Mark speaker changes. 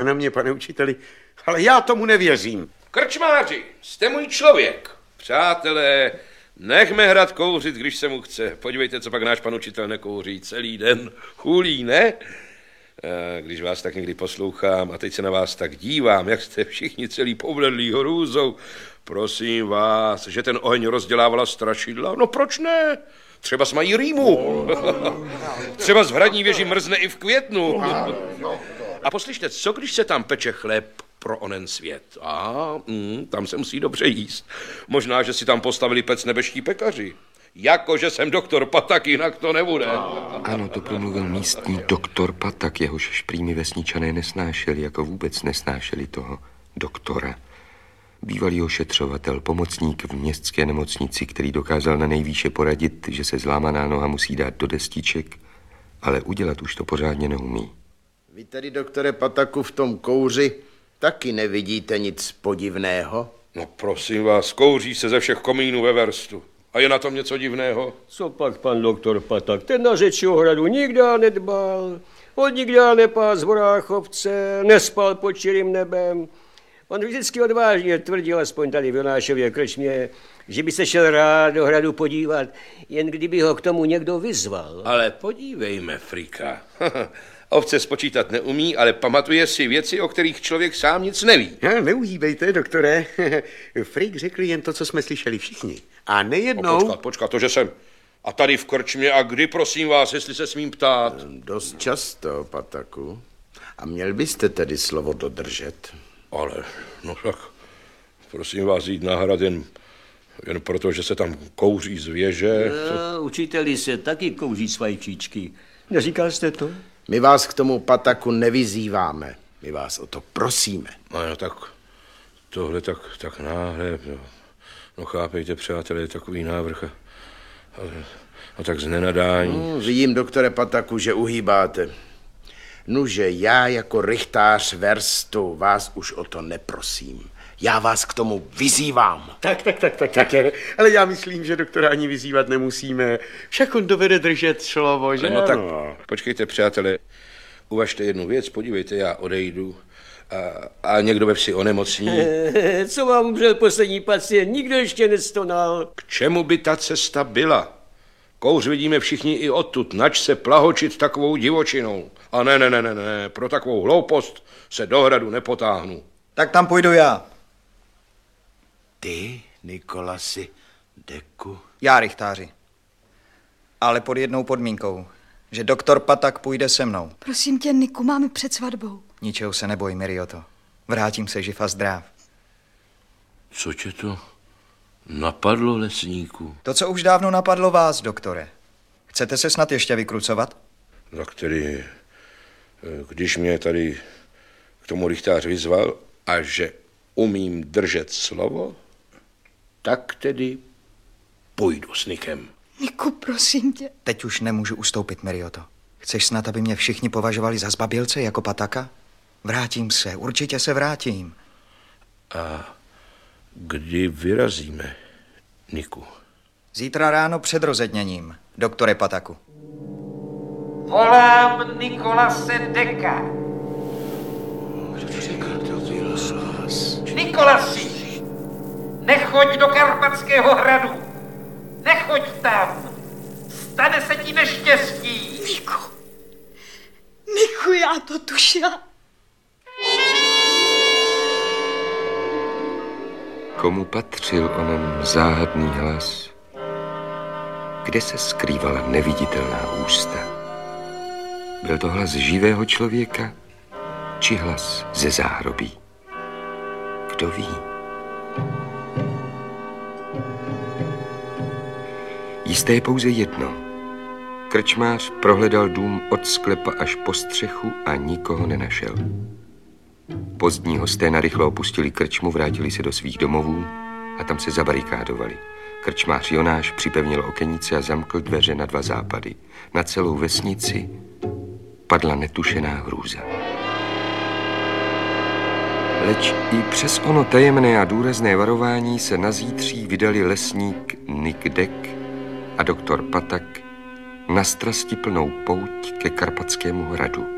Speaker 1: na mě, pane učiteli, ale já tomu nevěřím.
Speaker 2: Krčmáři, jste můj člověk. Přátelé, nechme hrad kouřit, když se mu chce. Podívejte, co pak náš pan učitel nekouří celý den. Chulí, ne? Když vás tak někdy poslouchám a teď se na vás tak dívám, jak jste všichni celý pobledlí hrůzou, prosím vás, že ten oheň rozdělávala strašidla, no proč ne? Třeba mají rýmu. Třeba z hradní věži mrzne i v květnu. A poslyšte, co když se tam peče chléb pro onen svět? Tam se musí dobře jíst. Možná, že si tam postavili pec nebeští pekaři. Jakože jsem doktor Patak, jinak to nebude.
Speaker 3: Ano, to promluvil místní doktor Patak, jehož šprýmy vesničané nesnášeli, jako vůbec nesnášeli toho doktora. Bývalý ošetřovatel, pomocník v městské nemocnici, který dokázal na nejvýše poradit, že se zlámaná noha musí dát do destiček, ale udělat už to pořádně neumí.
Speaker 4: Vy tedy, doktore Pataku, v tom kouři taky nevidíte nic podivného?
Speaker 2: No prosím vás, kouří se ze všech komínů ve verstu. A je na tom něco divného?
Speaker 5: Co pak pan doktor Patak? Ten na řeči hradu nikdy nedbal, od nikdy nepás v Horáchovce, nespal pod čirým nebem. On vždycky odvážně tvrdil, aspoň tady v Jonášově krčmě, že by se šel rád do hradu podívat, jen kdyby ho k tomu někdo vyzval.
Speaker 2: Ale podívejme, Frika. Ovce spočítat neumí, ale pamatuje si věci, o kterých člověk sám nic neví.
Speaker 1: Neuhýbejte, doktore. Frik řekl jen to, co jsme slyšeli všichni. A nejednou...
Speaker 2: Počkat, to, že jsem... A tady v krčmě, a kdy, prosím vás, jestli se smím ptát?
Speaker 4: Dost často, Pataku. A měl byste tedy slovo dodržet.
Speaker 2: Ale, no tak, prosím vás, jít na hrad jen proto, že se tam kouří z věže.
Speaker 5: Učiteli se taky kouří s vajčíčky. Neříkal jste to?
Speaker 4: My vás k tomu, Pataku, nevyzýváme. My vás o to prosíme.
Speaker 2: No tak tohle tak náhle, no chápejte, přátelé, takový návrh a tak z nenadání.
Speaker 4: Vidím, doktore Pataku, že uhýbáte. Nuže, já jako rychtář verstu vás už o to neprosím. Já vás k tomu vyzývám.
Speaker 1: Tak. Ale já myslím, že doktora ani vyzývat nemusíme. Však on dovede držet slovo, že?
Speaker 2: No tak, počkejte, přátelé, uvažte jednu věc, podívejte, já odejdu a někdo ve vsi onemocní.
Speaker 5: Co vám umřel poslední pacient? Nikdo ještě nestonal.
Speaker 2: K čemu by ta cesta byla? Kouř vidíme všichni i odtud, nač se plahočit takovou divočinou. A ne, pro takovou hloupost se do hradu nepotáhnu.
Speaker 6: Tak tam půjdu já.
Speaker 4: Ty, Nikolasi, Deku?
Speaker 6: Já, rychtáři. Ale pod jednou podmínkou, že doktor Patak půjde se mnou.
Speaker 7: Prosím tě, Niku, máme před svatbou.
Speaker 6: Ničeho se neboj, Mirioto. Vrátím se živ a zdrav.
Speaker 2: Co tě to napadlo, lesníku?
Speaker 6: To, co už dávno napadlo vás, doktore. Chcete se snad ještě vykrucovat?
Speaker 2: Tak tedy, když mě tady k tomu rychtář vyzval a že umím držet slovo, tak tedy půjdu s Nikem.
Speaker 7: Niku, prosím tě.
Speaker 6: Teď už nemůžu ustoupit, Mirioto. Chceš snad, aby mě všichni považovali za zbabělce jako Pataka? Vrátím se, určitě se vrátím.
Speaker 2: A kdy vyrazíme, Niku?
Speaker 6: Zítra ráno před rozedněním, doktore Pataku.
Speaker 8: Volám Nikolase Deka. Nikolasi, nechoď do Karpatského hradu. Nechoď tam. Stane se ti neštěstí.
Speaker 7: Niku, já to tušila.
Speaker 3: Komu patřil onen záhadný hlas? Kde se skrývala neviditelná ústa? Byl to hlas živého člověka, či hlas ze záhrobí? Kdo ví? Jisté je pouze jedno. Krčmář prohledal dům od sklepa až po střechu a nikoho nenašel. Pozdní hosté narychlo opustili krčmu, vrátili se do svých domovů a tam se zabarikádovali. Krčmář Jonáš připevnil okenice a zamkl dveře na 2 západy. Na celou vesnici padla netušená hrůza. Leč i přes ono tajemné a důrazné varování se na zítří vydali lesník Nik Dek a doktor Patak na strastiplnou pouť ke Karpatskému hradu.